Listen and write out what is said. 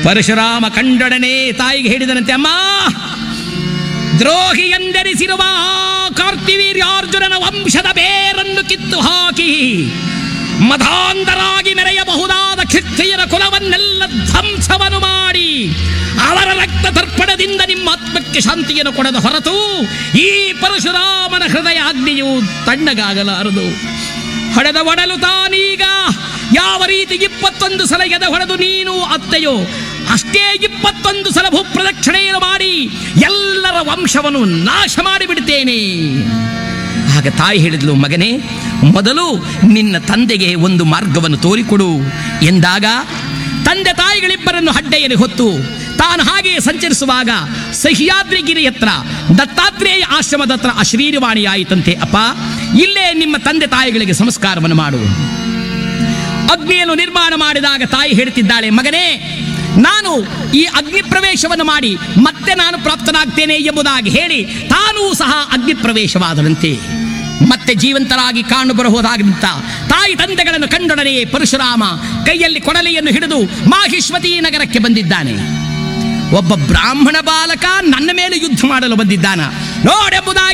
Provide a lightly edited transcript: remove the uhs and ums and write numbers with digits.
ಪರಶುರಾಮ ಕಂಡೊಡನೆ ತಾಯಿಗೆ ಹೇಳಿದನಂತೆ, ಅಮ್ಮ, ದ್ರೋಹಿ ಎಂದೆನಿಸಿರುವ ಕಾರ್ತಿವೀರ್ಯಾರ್ಜುನನ ವಂಶದ ಬೇರನ್ನು ಕಿತ್ತು ಹಾಕಿ ಮಧಾಂಧರಾಗಿ ಮೆರೆಯಬಹುದಾದ ಕ್ಷತ್ರಿಯರ ಕುಲವನ್ನೆಲ್ಲ ಧ್ವಂಸವನ್ನು ಮಾಡಿ ಅವರ ರಕ್ತ ತರ್ಪಣದಿಂದ ನಿಮ್ಮ ಆತ್ಮಕ್ಕೆ ಶಾಂತಿಯನ್ನು ಕೊಡದ ಹೊರತು ಈ ಪರಶುರಾಮನ ಹೃದಯ ಅಗ್ನಿಯು ತಣ್ಣಗಾಗಲಾರದು. ಹೊಡೆದ ಒಡಲು ತಾನೀಗ ಯಾವ ರೀತಿ 21 ಸಲ ಎದೆ ಹೊಡೆದು ನೀನು ಅತ್ತೆಯೋ ಅಷ್ಟೇ 21 ಸಲ ಭೂಪ್ರದಕ್ಷಿಣೆಯನ್ನು ಮಾಡಿ ಎಲ್ಲರ ವಂಶವನ್ನು ನಾಶ ಮಾಡಿಬಿಡ್ತೇನೆ. ಆಗ ತಾಯಿ ಹೇಳಿದ್ಲು, ಮಗನೇ, ಮೊದಲು ನಿನ್ನ ತಂದೆಗೆ ಒಂದು ಮಾರ್ಗವನ್ನು ತೋರಿಕೊಡು ಎಂದಾಗ ತಂದೆ ತಾಯಿಗಳಿಬ್ಬರನ್ನು ಹಡ್ಡೆಯಲ್ಲಿ ಹೊತ್ತು ತಾನು ಹಾಗೆಯೇ ಸಂಚರಿಸುವಾಗ ಸಹ್ಯಾದ್ರಿಗಿರಿ ಹತ್ರ ದತ್ತಾತ್ರೇಯ ಆಶ್ರಮದ ಹತ್ರ ಅಶ್ರೀರವಾಣಿಯಾಯಿತಂತೆ. ಅಪ್ಪ, ಇಲ್ಲೇ ನಿಮ್ಮ ತಂದೆ ತಾಯಿಗಳಿಗೆ ಸಂಸ್ಕಾರವನ್ನು ಮಾಡು. ಅಗ್ನಿಯನ್ನು ನಿರ್ಮಾಣ ಮಾಡಿದಾಗ ತಾಯಿ ಹೇಳ್ತಿದ್ದಾಳೆ, ಮಗನೇ, ನಾನು ಈ ಅಗ್ನಿ ಪ್ರವೇಶವನ್ನು ಮಾಡಿ ಮತ್ತೆ ನಾನು ಪ್ರಾಪ್ತನಾಗ್ತೇನೆ ಎಂಬುದಾಗಿ ಹೇಳಿ ತಾನೂ ಸಹ ಅಗ್ನಿ ಪ್ರವೇಶವಾದರಂತೆ. ಮತ್ತೆ ಜೀವಂತರಾಗಿ ಕಾಣಬರಬಹುದಾದಂಥ ತಾಯಿ ತಂದೆಗಳನ್ನು ಕಂಡೊಡನೆಯೇ ಪರಶುರಾಮ ಕೈಯಲ್ಲಿ ಕೊಡಲಿಯನ್ನು ಹಿಡಿದು ಮಾಹಿಷ್ಮತಿ ನಗರಕ್ಕೆ ಬಂದಿದ್ದಾನೆ. ಒಬ್ಬ ಬ್ರಾಹ್ಮಣ ಬಾಲಕ ನನ್ನ ಮೇಲೆ ಯುದ್ಧ ಮಾಡಲು ಬಂದಿದ್ದಾನ ನೋಡೆಂಬುದಾಗಿ